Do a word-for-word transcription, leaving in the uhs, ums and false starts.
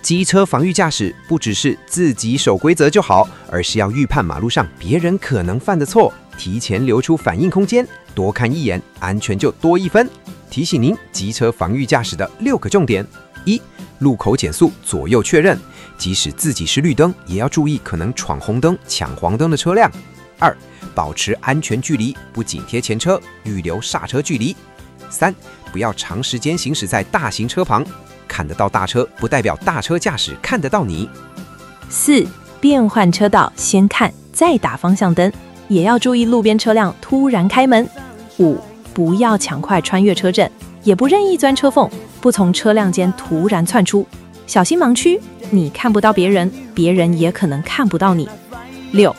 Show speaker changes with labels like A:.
A: 机车防御驾驶不只是自己守规则就好，而是要预判马路上别人可能犯的错，提前留出反应空间，多看一眼，安全就多一分。提醒您机车防御驾驶的六个重点：一、路口减速，左右确认，即使自己是绿灯，也要注意可能闯红灯、抢黄灯的车辆。二、保持安全距离，不紧贴前车，预留刹车距离。三、不要长时间行驶在大型车旁，看得到大车不代表大车驾驶看得到你。
B: 四、变换车道，先看再打方向灯，也要注意路边车辆突然开门。五、不要抢快穿越车阵，也不任意钻车缝，不从车辆间突然窜出，小心盲区，你看不到别人，别人也可能看不到你。六、